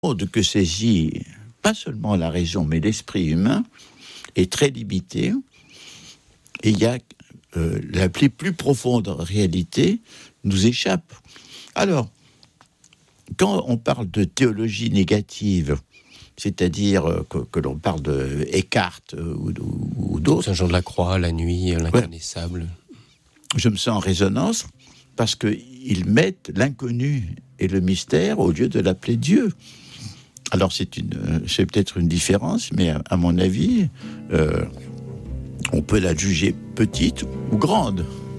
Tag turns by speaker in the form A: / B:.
A: monde que saisit pas seulement la raison, mais l'esprit humain est très limité. Et il y a la plus profonde réalité nous échappe. Alors, quand on parle de théologie négative, c'est-à-dire que l'on parle de Eckhart ou d'autres,
B: Saint Jean de la Croix, la nuit, l'incarnissable.
A: Je me sens en résonance parce qu'ils mettent l'inconnu et le mystère au lieu de l'appeler Dieu. Alors c'est peut-être une différence, mais à mon avis, on peut la juger petite ou grande.